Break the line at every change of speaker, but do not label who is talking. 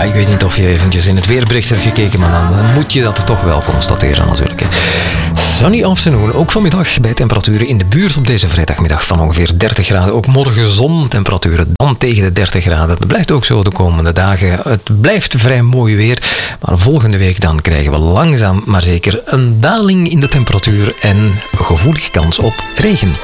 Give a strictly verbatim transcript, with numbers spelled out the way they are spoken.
ik weet niet of je eventjes in het weerbericht hebt gekeken, maar dan moet je dat toch wel constateren natuurlijk. Hè. Sunny afternoon, ook vanmiddag bij temperaturen in de buurt op deze vrijdagmiddag van ongeveer dertig graden. Ook morgen zon, temperaturen dan tegen de dertig graden. Dat blijft ook zo de komende dagen. Het blijft vrij mooi weer, maar volgende week dan krijgen we langzaam maar zeker een daling in de temperatuur en gevoelige kans op regen.